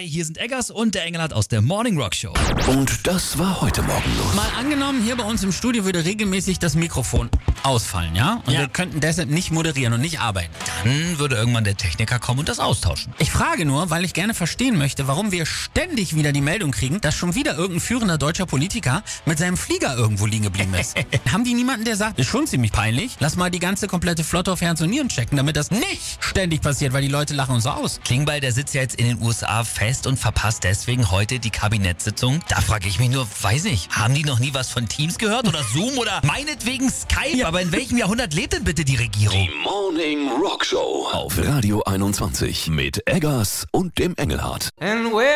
Hi, hier sind Eggers und der Engelhardt aus der Morning Rock Show. Und das war heute Morgen los. Mal angenommen, hier bei uns im Studio würde regelmäßig das Mikrofon ausfallen, ja? Und wir könnten deshalb nicht moderieren und nicht arbeiten. Dann würde irgendwann der Techniker kommen und das austauschen. Ich frage nur, weil ich gerne verstehen möchte, warum wir ständig wieder die Meldung kriegen, dass schon wieder irgendein führender deutscher Politiker mit seinem Flieger irgendwo liegen geblieben ist. Haben die niemanden, der sagt, ist schon ziemlich peinlich, lass mal die ganze komplette Flotte auf Herz und Nieren checken, damit das nicht ständig passiert, weil die Leute lachen uns so aus. Klingbeil, der sitzt ja jetzt in den USA fest und verpasst deswegen heute die Kabinettssitzung. Da frage ich mich nur, weiß nicht, haben die noch nie was von Teams gehört oder Zoom oder meinetwegen Skype? Ja. Aber in welchem Jahrhundert lebt denn bitte die Regierung? Die Morning Rock Show auf Radio 21 mit Eggers und dem Engelhardt.